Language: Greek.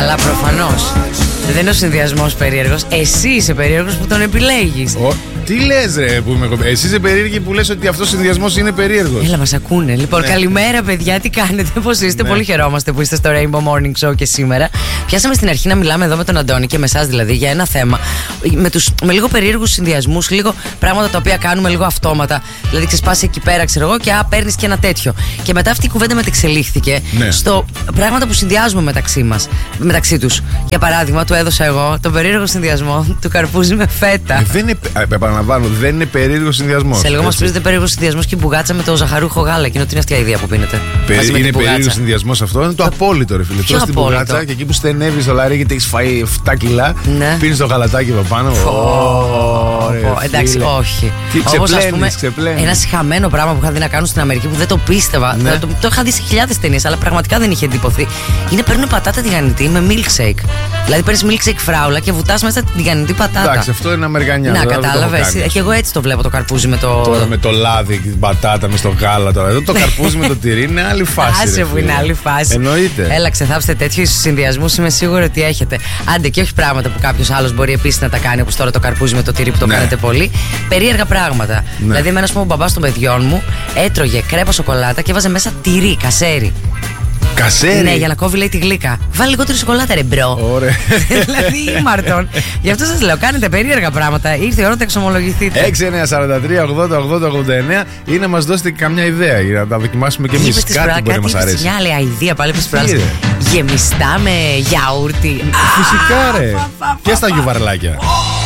Καλά, προφανώς. Δεν είναι ο συνδυασμός περίεργος. Εσύ είσαι περίεργος που τον επιλέγεις. Τι λες ρε που είμαι κομπή. Εσύ είσαι περίεργη που λες ότι αυτός ο συνδυασμός είναι περίεργος. Έλα, μας ακούνε. Λοιπόν, καλημέρα παιδιά, τι κάνετε, πώς είστε? Πολύ χαιρόμαστε που είστε στο Rainbow Morning Show και σήμερα. Πιάσαμε στην αρχή να μιλάμε εδώ με τον Αντώνη και με εσάς δηλαδή για ένα θέμα με λίγο περίεργους συνδυασμούς, λίγο πράγματα τα οποία κάνουμε λίγο αυτόματα. Δηλαδή ξεσπάσει εκεί πέρα, ξέρω εγώ, και παίρνεις και ένα τέτοιο. Και μετά αυτή η κουβέντα μετεξελίχθηκε στο πράγματα που συνδυάζουμε μεταξύ τους. Για παράδειγμα, του έδωσα εγώ τον περίεργο συνδυασμό του καρπούζι με φέτα. Επαναλαμβάνω, δεν είναι περίεργο συνδυασμός. Σε λίγο μας πείτε περίεργο συνδυασμός και η μπουγάτσα με το ζαχαρούχο γάλα. Εκείνο ότι είναι αυτή η ιδέα που πίνετε. Είναι περίεργο συνδυασμός αυτό. Είναι το απόλυτο, ρε φίλε. Τρως την μπουγάτσα και εκεί που στενεύει το λαρί γιατί έχει φάει 7 κιλά, πίνεις το γαλατάκι από πάνω. Εντάξει, όχι. Όπως ας πούμε, ένα συχαμένο πράγμα που είχα δει να κάνουν στην Αμερική που δεν το πίστευα. Το είχα δει σε χιλιάδες ταινίες, αλλά πραγματικά δεν είχε εντυπωθεί. Είναι παίρνουν πατάτα τηγανιτή με milkshake. Δηλαδή παίρνεις milkshake φράουλα και βουτάς μέσα την τηγανιτή πατάτα. Εντάξει, αυτό είναι αμερικανιά. Να, κατάλαβες. Και εγώ έτσι το βλέπω το καρπούζι με το. Τώρα με το λάδι, την πατάτα, με στο γάλα τώρα. Εδώ το καρπούζι με το τυρί είναι άλλη φάση. Άσε που είναι άλλη φάση. Εννοείται. Έλα, ξεθάψτε τέτοιους συνδυασμούς, είμαι σίγουρη ότι έχετε. Άντε και όχι πράγματα που κάποιος άλλος μπορεί επίσης να τα κάνει, όπως τώρα το καρπούζι με το τυρί που το κάνετε πολύ. Περίεργα πράγματα. Δηλαδή, εμένα, ο μπαμπάς των παιδιών μου έτρωγε κρέπα σοκολάτα και βάζε μέσα τυρί, κασέρι. Κασέρι. Ναι, για να κόβει λέει τη γλύκα. Βάλει λιγότερη σοκολάτα, ρε μπρο. Ωραία. Δηλαδή ήμαρτον. Γι' αυτό σας λέω, κάνετε περίεργα πράγματα. Ήρθε η ώρα να τα εξομολογηθείτε. 6, 9, 43, 80, 80, 89 ή να μας δώσετε καμιά ιδέα για να τα δοκιμάσουμε κι εμείς. Κάτι μπορεί να μας αρέσει. Μια άλλη αηδία πάλι που σπράζει. Γεμιστά με γιαούρτι. Φυσικά ρε. Και στα γιουβαρλάκια.